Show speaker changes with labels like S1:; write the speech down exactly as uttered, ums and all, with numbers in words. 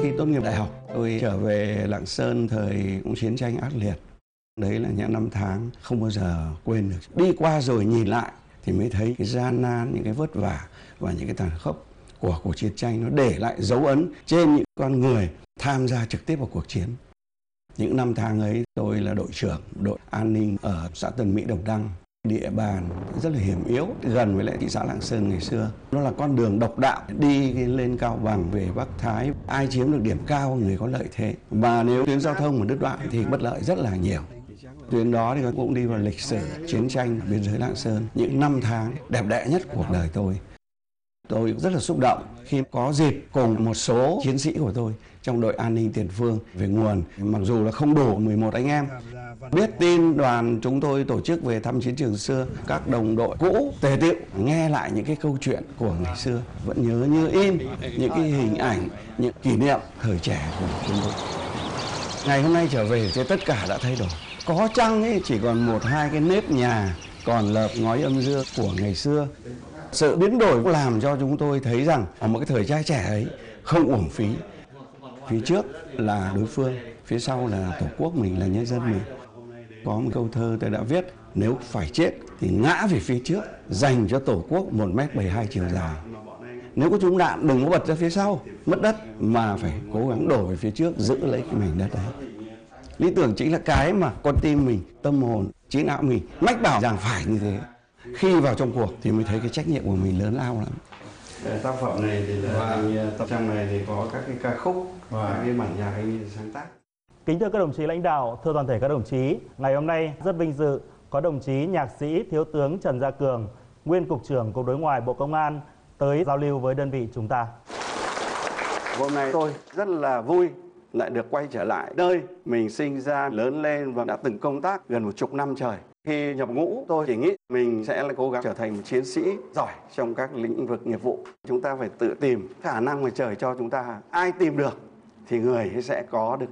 S1: Khi tốt nghiệp đại học, tôi trở về Lạng Sơn thời cũng chiến tranh ác liệt. Đấy là những năm tháng không bao giờ quên được. Đi qua rồi nhìn lại thì mới thấy cái gian nan, những cái vất vả và những cái tàn khốc của cuộc chiến tranh nó để lại dấu ấn trên những con người tham gia trực tiếp vào cuộc chiến. Những năm tháng ấy tôi là đội trưởng đội an ninh ở xã Tân Mỹ Đồng Đăng. Địa bàn rất là hiểm yếu, gần với lại thị xã Lạng Sơn ngày xưa. Nó là con đường độc đạo đi lên Cao Bằng về Bắc Thái. Ai chiếm được điểm cao người có lợi thế. Và nếu tuyến giao thông mà đứt đoạn thì bất lợi rất là nhiều. Tuyến đó thì cũng đi vào lịch sử chiến tranh biên giới Lạng Sơn. Những năm tháng đẹp đẽ nhất cuộc đời tôi. Tôi rất là xúc động khi có dịp cùng một số chiến sĩ của tôi trong đội an ninh tiền phương về nguồn. Mặc dù là không đủ mười một anh em. Biết tin đoàn chúng tôi tổ chức về thăm chiến trường xưa, các đồng đội cũ tề tựu nghe lại những cái câu chuyện của ngày xưa, vẫn nhớ như in những cái hình ảnh, những kỷ niệm thời trẻ của chúng tôi. Ngày hôm nay trở về thì tất cả đã thay đổi. Có chăng ấy chỉ còn một hai cái nếp nhà còn lợp ngói âm dương của ngày xưa. Sự biến đổi cũng làm cho chúng tôi thấy rằng ở một cái thời trai trẻ ấy không uổng phí. Phía trước là đối phương, phía sau là tổ quốc mình, là nhân dân mình. Có một câu thơ tôi đã viết: nếu phải chết thì ngã về phía trước, dành cho tổ quốc một mét bảy mươi hai chiều dài. Nếu có trúng đạn đừng có bật ra phía sau, mất đất, mà phải cố gắng đổ về phía trước, giữ lấy cái mảnh đất đấy. Lý tưởng chính là cái mà con tim mình, tâm hồn, trí não mình mách bảo rằng phải như thế. Khi vào trong cuộc thì mới thấy cái trách nhiệm của mình lớn lao lắm. Tác phẩm này thì là anh, tập trong này thì có các cái ca khúc và các cái bản nhạc anh sáng tác.
S2: Kính thưa các đồng chí lãnh đạo, thưa toàn thể các đồng chí, ngày hôm nay rất vinh dự có đồng chí nhạc sĩ Thiếu tướng Trần Gia Cường, nguyên Cục trưởng Cục Đối ngoại Bộ Công an tới giao lưu với đơn vị chúng ta.
S1: Hôm nay tôi rất là vui lại được quay trở lại nơi mình sinh ra, lớn lên và đã từng công tác gần một chục năm trời. Khi nhập ngũ, tôi chỉ nghĩ mình sẽ là cố gắng trở thành một chiến sĩ giỏi trong các lĩnh vực nghiệp vụ. Chúng ta phải tự tìm khả năng mà trời cho chúng ta. Ai tìm được thì người sẽ có được